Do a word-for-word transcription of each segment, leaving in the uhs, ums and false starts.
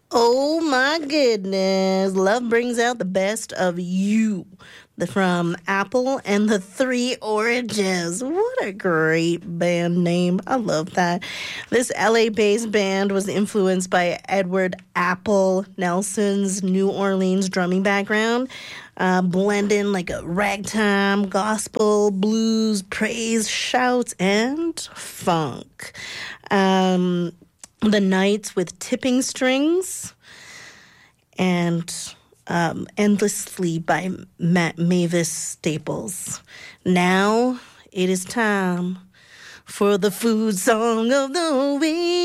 Oh my goodness. Love brings out the best of you. The, from Apple and the Three Oranges. What a great band name. I love that. This L A based band was influenced by Edward Apple Nelson's New Orleans drumming background, uh, blending like a ragtime, gospel, blues, praise, shouts, and funk. Um, the Nights with Tipping Strings and um, Endlessly by Ma- Mavis Staples. Now it is time for the food song of the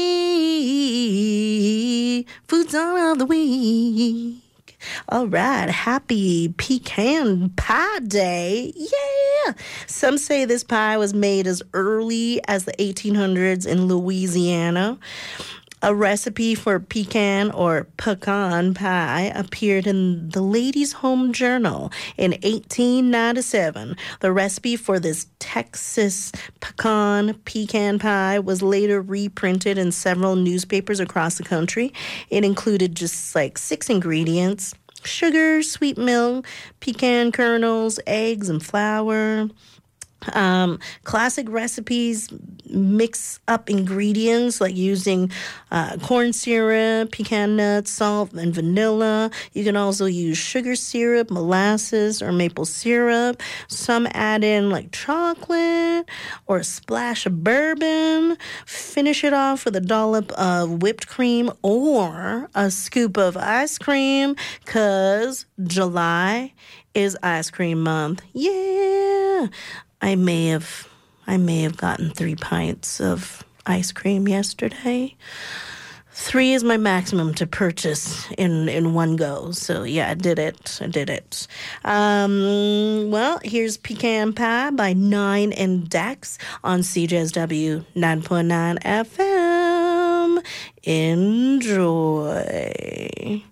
week. Food song of the week. All right, happy pecan pie day. Yeah. Some say this pie was made as early as the eighteen hundreds in Louisiana. A recipe for pecan or pecan pie appeared in the Ladies' Home Journal in eighteen ninety-seven. The recipe for this Texas pecan pecan pie was later reprinted in several newspapers across the country. It included just like six ingredients: sugar, sweet milk, pecan kernels, eggs, and flour. Um, classic recipes mix up ingredients like using uh, corn syrup, pecan nuts, salt, and vanilla. You can also use sugar syrup, molasses, or maple syrup. Some add in like chocolate or a splash of bourbon. Finish it off with a dollop of whipped cream or a scoop of ice cream, because July is ice cream month. Yeah. I may have I may have gotten three pints of ice cream yesterday. Three is my maximum to purchase in, in one go. So yeah, I did it. I did it. Um, well, here's Pecan Pie by Nine and Dex on C J S W nine point nine F M. Enjoy.